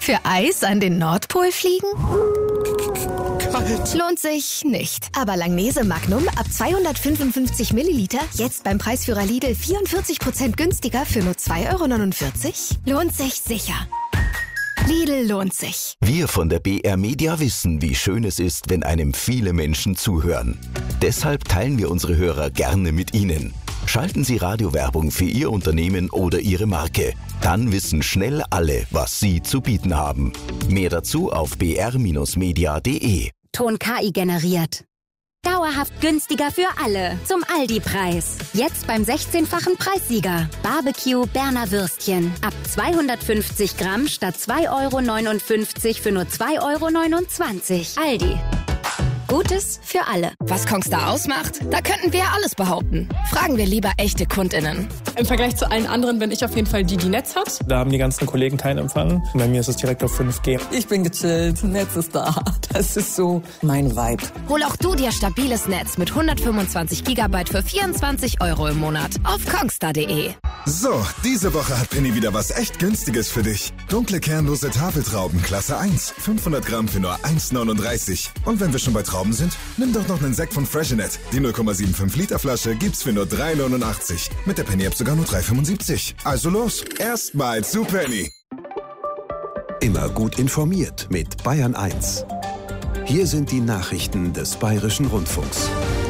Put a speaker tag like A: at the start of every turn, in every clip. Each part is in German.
A: Für Eis an den Nordpol fliegen?
B: Kalt.
A: Lohnt sich nicht. Aber Langnese Magnum ab 255 Milliliter jetzt beim Preisführer Lidl 44% günstiger für nur 2,49 €? Lohnt sich sicher. Lidl lohnt sich.
C: Wir von der BR Media wissen, wie schön es ist, wenn einem viele Menschen zuhören. Deshalb teilen wir unsere Hörer gerne mit Ihnen. Schalten Sie Radiowerbung für Ihr Unternehmen oder Ihre Marke. Dann wissen schnell alle, was Sie zu bieten haben. Mehr dazu auf br-media.de.
D: Ton KI generiert. Dauerhaft günstiger für alle. Zum Aldi-Preis. Jetzt beim 16-fachen Preissieger. Barbecue Berner Würstchen. Ab 250 Gramm statt 2,59 € für nur 2,29 €. Aldi. Gutes für alle.
A: Was Kongstar ausmacht? Da könnten wir ja alles behaupten. Fragen wir lieber echte KundInnen.
E: Im Vergleich zu allen anderen bin ich auf jeden Fall die Netz hat.
F: Da haben die ganzen Kollegen keinen Empfang. Bei mir ist es direkt auf 5G.
G: Ich bin gechillt, Netz ist da. Das ist so mein Vibe.
A: Hol auch du dir stabiles Netz mit 125 GB für 24 € im Monat auf kongstar.de.
B: So, diese Woche hat Penny wieder was echt Günstiges für dich. Dunkle kernlose Tafeltrauben Klasse 1. 500 Gramm für nur 1,39 €. Und wenn wir schon bei Trauben sind, nimm doch noch einen Sekt von Freshenet. Die 0,75 Liter Flasche gibt's für nur 3,89 €. Mit der Penny-App sogar nur 3,75 €. Also los, erstmal zu Penny.
H: Immer gut informiert mit Bayern 1. Hier sind die Nachrichten des Bayerischen Rundfunks.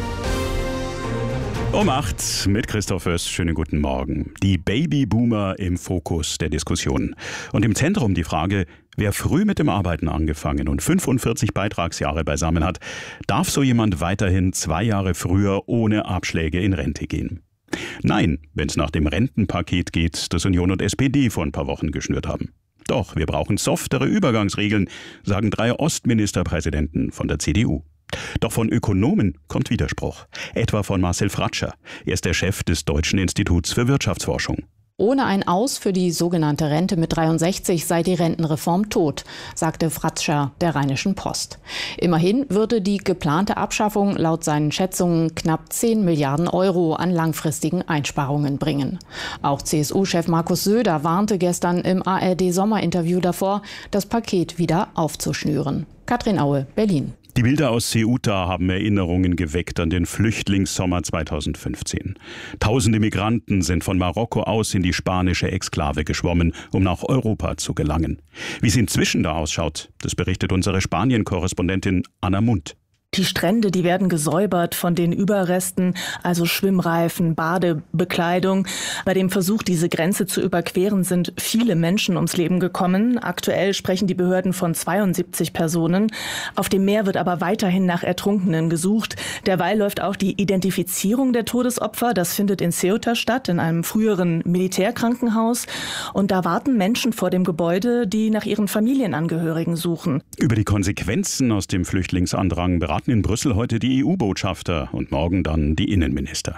I: Um 8 mit Christoph Öst. Schönen guten Morgen. Die Babyboomer im Fokus der Diskussion. Und im Zentrum die Frage, wer früh mit dem Arbeiten angefangen und 45 Beitragsjahre beisammen hat, darf so jemand weiterhin 2 Jahre früher ohne Abschläge in Rente gehen? Nein, wenn es nach dem Rentenpaket geht, das Union und SPD vor ein paar Wochen geschnürt haben. Doch, wir brauchen softere Übergangsregeln, sagen 3 Ostministerpräsidenten von der CDU. Doch von Ökonomen kommt Widerspruch, etwa von Marcel Fratscher. Er ist der Chef des Deutschen Instituts für Wirtschaftsforschung.
J: Ohne ein Aus für die sogenannte Rente mit 63 sei die Rentenreform tot, sagte Fratscher der Rheinischen Post. Immerhin würde die geplante Abschaffung laut seinen Schätzungen knapp 10 Milliarden € an langfristigen Einsparungen bringen. Auch CSU-Chef Markus Söder warnte gestern im ARD-Sommerinterview davor, das Paket wieder aufzuschnüren. Katrin Aue, Berlin.
I: Die Bilder aus Ceuta haben Erinnerungen geweckt an den Flüchtlingssommer 2015. Tausende Migranten sind von Marokko aus in die spanische Exklave geschwommen, um nach Europa zu gelangen. Wie es inzwischen da ausschaut, das berichtet unsere Spanien-Korrespondentin Anna Mundt.
K: Die Strände, die werden gesäubert von den Überresten, also Schwimmreifen, Badebekleidung. Bei dem Versuch, diese Grenze zu überqueren, sind viele Menschen ums Leben gekommen. Aktuell sprechen die Behörden von 72 Personen. Auf dem Meer wird aber weiterhin nach Ertrunkenen gesucht. Derweil läuft auch die Identifizierung der Todesopfer. Das findet in Ceuta statt, in einem früheren Militärkrankenhaus. Und da warten Menschen vor dem Gebäude, die nach ihren Familienangehörigen suchen.
I: Über die Konsequenzen aus dem Flüchtlingsandrang beraten in Brüssel heute die EU-Botschafter und morgen dann die Innenminister.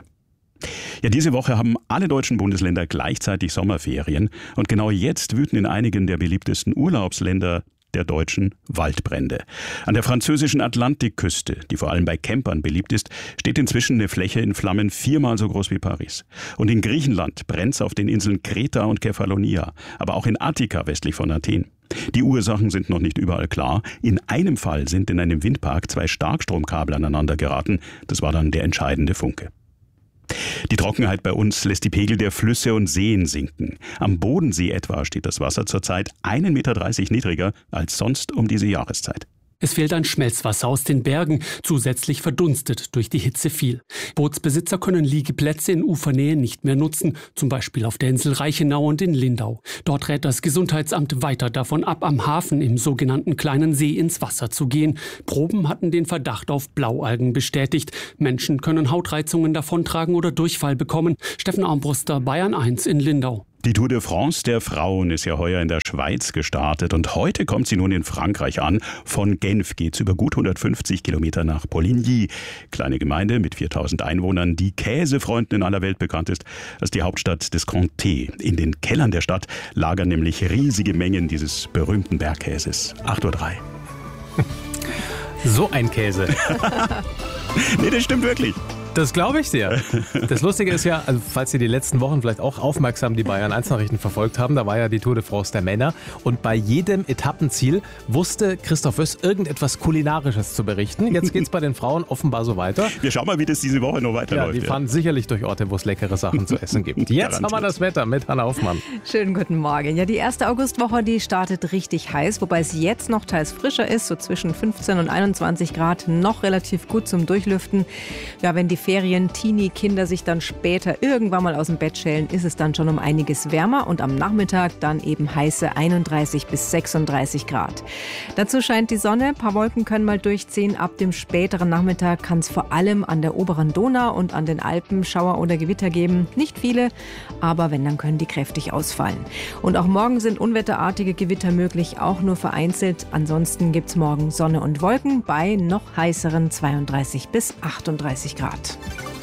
I: Ja, diese Woche haben alle deutschen Bundesländer gleichzeitig Sommerferien und genau jetzt wüten in einigen der beliebtesten Urlaubsländer der Deutschen Waldbrände. An der französischen Atlantikküste, die vor allem bei Campern beliebt ist, steht inzwischen eine Fläche in Flammen 4-mal so groß wie Paris. Und in Griechenland brennt's auf den Inseln Kreta und Kefalonia, aber auch in Attika westlich von Athen. Die Ursachen sind noch nicht überall klar. In einem Fall sind in einem Windpark 2 Starkstromkabel aneinander geraten. Das war dann der entscheidende Funke. Die Trockenheit bei uns lässt die Pegel der Flüsse und Seen sinken. Am Bodensee etwa steht das Wasser zurzeit 1,30 Meter niedriger als sonst um diese Jahreszeit.
L: Es fehlt an Schmelzwasser aus den Bergen, zusätzlich verdunstet durch die Hitze viel. Bootsbesitzer können Liegeplätze in Ufernähe nicht mehr nutzen, zum Beispiel auf der Insel Reichenau und in Lindau. Dort rät das Gesundheitsamt weiter davon ab, am Hafen im sogenannten Kleinen See ins Wasser zu gehen. Proben hatten den Verdacht auf Blaualgen bestätigt. Menschen können Hautreizungen davontragen oder Durchfall bekommen. Steffen Armbruster, Bayern 1 in Lindau.
I: Die Tour de France der Frauen ist ja heuer in der Schweiz gestartet und heute kommt sie nun in Frankreich an. Von Genf geht's über gut 150 Kilometer nach Poligny. Kleine Gemeinde mit 4000 Einwohnern, die Käsefreunden in aller Welt bekannt ist als die Hauptstadt des Comté. In den Kellern der Stadt lagern nämlich riesige Mengen dieses berühmten Bergkäses. 8:03 Uhr.
L: So ein Käse.
I: Nee, das stimmt wirklich.
M: Das glaube ich dir. Das Lustige ist ja, also falls Sie die letzten Wochen vielleicht auch aufmerksam die Bayern 1 Nachrichten verfolgt haben, da war ja die Tour de France der Männer und bei jedem Etappenziel wusste Christoph Wöss irgendetwas Kulinarisches zu berichten. Jetzt geht es bei den Frauen offenbar so weiter.
I: Wir schauen mal, wie das diese Woche noch weiterläuft.
M: Ja, die fahren sicherlich durch Orte, wo es leckere Sachen zu essen gibt. Jetzt haben wir das Wetter mit Hanna Hoffmann.
N: Schönen guten Morgen. Ja, die erste Augustwoche, die startet richtig heiß, wobei es jetzt noch teils frischer ist, so zwischen 15 und 21 Grad, noch relativ gut zum Durchlüften. Ja, wenn die Ferien-Teenie-Kinder sich dann später irgendwann mal aus dem Bett schälen, ist es dann schon um einiges wärmer und am Nachmittag dann eben heiße 31 bis 36 Grad. Dazu scheint die Sonne, ein paar Wolken können mal durchziehen. Ab dem späteren Nachmittag kann es vor allem an der oberen Donau und an den Alpen Schauer oder Gewitter geben. Nicht viele, aber wenn, dann können die kräftig ausfallen. Und auch morgen sind unwetterartige Gewitter möglich, auch nur vereinzelt. Ansonsten gibt es morgen Sonne und Wolken bei noch heißeren 32 bis 38 Grad.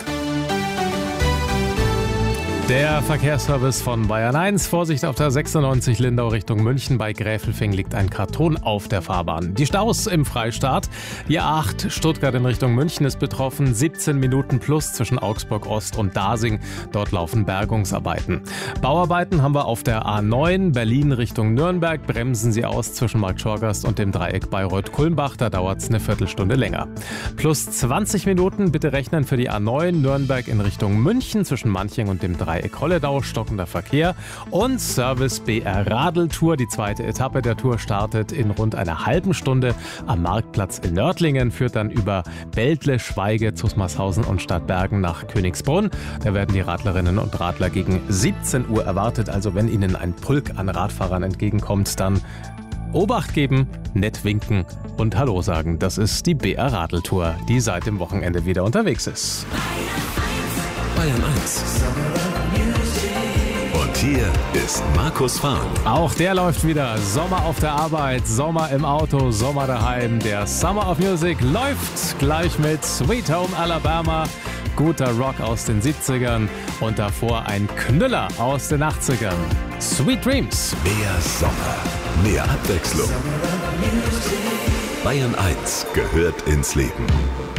M: Der Verkehrsservice von Bayern 1. Vorsicht auf der 96 Lindau Richtung München. Bei Gräfelfing liegt ein Karton auf der Fahrbahn. Die Staus im Freistaat. Die A8 Stuttgart in Richtung München ist betroffen. 17 Minuten plus zwischen Augsburg Ost und Dasing. Dort laufen Bergungsarbeiten. Bauarbeiten haben wir auf der A9 Berlin Richtung Nürnberg. Bremsen Sie aus zwischen Markt Schorgast und dem Dreieck Bayreuth-Kulmbach. Da dauert es eine Viertelstunde länger. Plus 20 Minuten bitte rechnen für die A9 Nürnberg in Richtung München zwischen Manching und dem Dreieck Holledau, stockender Verkehr und Service BR Radeltour. Die zweite Etappe der Tour startet in rund einer halben Stunde am Marktplatz in Nördlingen, führt dann über Beltle, Schweige, Zusmarshausen und Stadtbergen nach Königsbrunn. Da werden die Radlerinnen und Radler gegen 17 Uhr erwartet. Also wenn Ihnen ein Pulk an Radfahrern entgegenkommt, dann Obacht geben, nett winken und Hallo sagen. Das ist die BR Radeltour, die seit dem Wochenende wieder unterwegs ist.
H: Bayern 1. Und hier ist Markus Fahren.
M: Auch der läuft wieder. Sommer auf der Arbeit, Sommer im Auto, Sommer daheim. Der Summer of Music läuft gleich mit Sweet Home Alabama. Guter Rock aus den 70ern und davor ein Knüller aus den 80ern. Sweet Dreams.
H: Mehr Sommer, mehr Abwechslung. Bayern 1 gehört ins Leben.